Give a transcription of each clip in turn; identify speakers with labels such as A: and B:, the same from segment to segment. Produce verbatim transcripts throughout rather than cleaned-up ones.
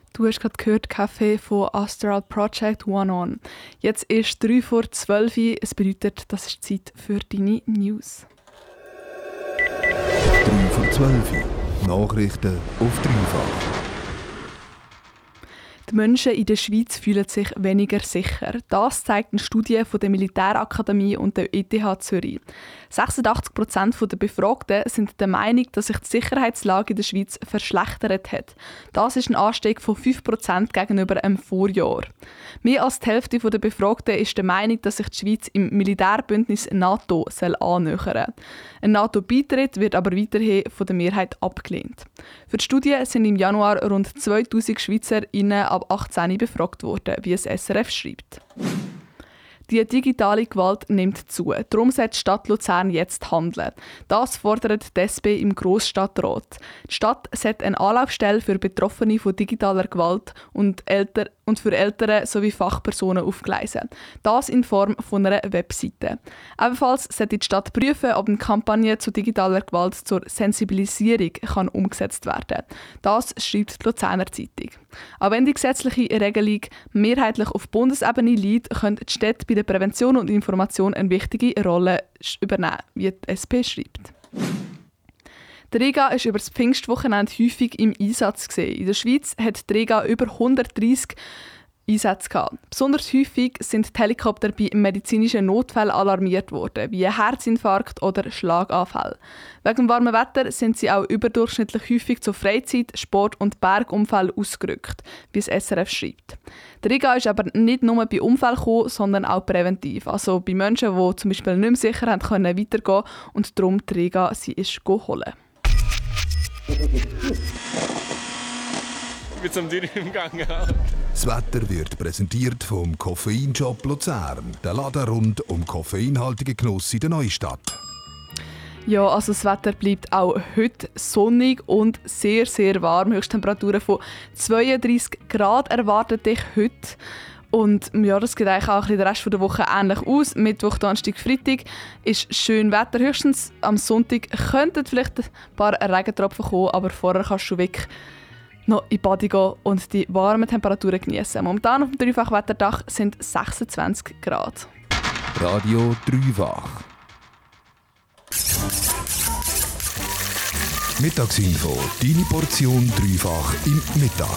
A: Du hast gerade gehört, Café von Astral Project One On. Jetzt ist drei vor zwölf. Es bedeutet, das ist Zeit für deine News.
B: drei vor zwölf. Nachrichten auf dreifach.
A: Die Menschen in der Schweiz fühlen sich weniger sicher. Das zeigt eine Studie von der Militärakademie und der E T H Zürich. sechsundachtzig Prozent der Befragten sind der Meinung, dass sich die Sicherheitslage in der Schweiz verschlechtert hat. Das ist ein Anstieg von fünf Prozent gegenüber einem Vorjahr. Mehr als die Hälfte der Befragten ist der Meinung, dass sich die Schweiz im Militärbündnis NATO annähern soll. Ein NATO-Beitritt wird aber weiterhin von der Mehrheit abgelehnt. Für die Studie sind im Januar rund zweitausend SchweizerInnen ab achtzehn befragt worden, wie es S R F schreibt. Die digitale Gewalt nimmt zu. Darum sollte die Stadt Luzern jetzt handeln. Das fordert die S P im Grossstadtrat. Die Stadt sollte eine Anlaufstelle für Betroffene von digitaler Gewalt und, Eltern und für Eltern sowie Fachpersonen aufgleisen. Das in Form von einer Webseite. Ebenfalls sollte die Stadt prüfen, ob eine Kampagne zu digitaler Gewalt zur Sensibilisierung kann umgesetzt werden kann. Das schreibt die Luzerner Zeitung. Auch wenn die gesetzliche Regelung mehrheitlich auf Bundesebene liegt, können die Städte bei der Prävention und Information eine wichtige Rolle übernehmen, wie die S P schreibt. Die Rega ist über das Pfingstwochenende häufig im Einsatz gesehen. In der Schweiz hat die Rega über hundertdreissig Einsätze gehabt. Besonders häufig sind die Helikopter bei medizinischen Notfällen alarmiert worden, wie Herzinfarkt oder Schlaganfall. Wegen dem warmen Wetter sind sie auch überdurchschnittlich häufig zu Freizeit-, Sport- und Bergunfällen ausgerückt, wie es S R F schreibt. Die Rega ist aber nicht nur bei Unfällen gekommen, sondern auch präventiv. Also bei Menschen, die zum Beispiel nicht mehr sicher haben können weitergehen und darum die Rega sie ist holen.
C: Ich bin zum Dürren im Gang.
B: Das Wetter wird präsentiert vom Koffeinshop Luzern. Der Laden rund um koffeinhaltigen Genuss in der Neustadt.
A: Ja, also das Wetter bleibt auch heute sonnig und sehr, sehr warm. Höchsttemperaturen von zweiunddreissig Grad erwartet dich heute. Und ja, das geht eigentlich auch ein bisschen den Rest der Woche ähnlich aus. Mittwoch, Donnerstag, Freitag ist schön Wetter. Höchstens am Sonntag könnten vielleicht ein paar Regentropfen kommen, aber vorher kannst du wirklich noch in die Bade gehen und die warmen Temperaturen genießen. Momentan auf dem Dreifach-Wetterdach sind sechsundzwanzig Grad.
B: Radio Dreifach. Mittagsinfo. Deine Portion Dreifach im Mittag.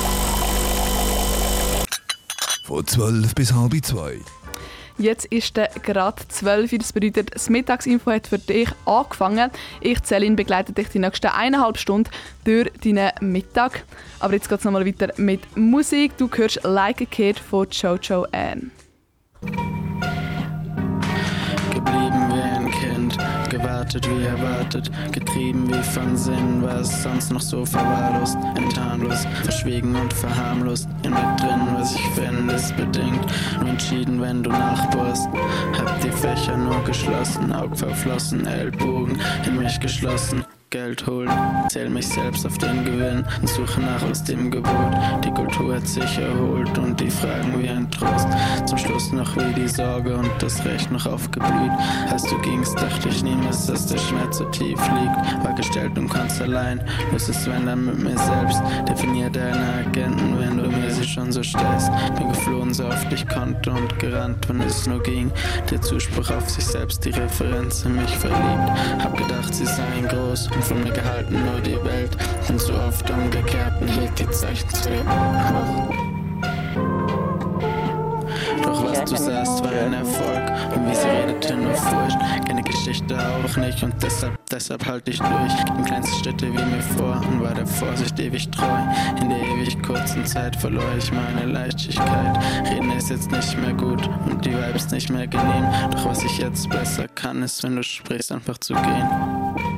B: Von zwölf bis halb zwei.
A: Jetzt ist es gerade zwölf Uhr, das bedeutet, das Mittagsinfo hat für dich angefangen. Ich, Celine, begleite dich die nächsten eineinhalb Stunden durch deinen Mittag. Aber jetzt geht es nochmal weiter mit Musik. Du hörst «Like a Kid» von Jojo Ann.
D: Geblieben wie ein Kind, gewartet wie erwartet, getrieben wie von Sinn, was sonst noch so verwahrlost, entharmlos, verschwiegen und verharmlost. In mir drin, was ich finde, ist bedingt, nur entschieden, wenn du nachbohrst. Hab die Fächer nur geschlossen, Aug verflossen, Ellbogen in mich geschlossen. Geld holen, zähl mich selbst auf den Gewinn und suche nach aus dem Gebot. Die Kultur hat sich erholt und die Fragen wie ein Trost. Zum Schluss noch wie die Sorge und das Recht noch aufgeblüht. Als du gingst, dachte ich niemals, dass der Schmerz so tief liegt. War gestellt und kannst allein, löst es wenn dann mit mir selbst. Definier deine Agenten, wenn du mir sie schon so stellst. Bin geflohen, so oft ich konnte und gerannt, wenn es nur ging. Der Zuspruch auf sich selbst, die Referenz in mich verliebt. Hab gedacht, sie seien groß. Von mir gehalten nur die Welt, bin so oft umgekehrt und hielt die Zeichen zu hoch. Doch was du sahst, war ein Erfolg und wie sie redete nur Furcht. Keine Geschichte auch nicht und deshalb, deshalb halte ich durch. Ging kleinste Schritte wie mir vor und war der Vorsicht ewig treu. In der ewig kurzen Zeit verlor ich meine Leichtigkeit. Reden ist jetzt nicht mehr gut und die Vibe ist nicht mehr genehm. Doch was ich jetzt besser kann, ist, wenn du sprichst, einfach zu gehen.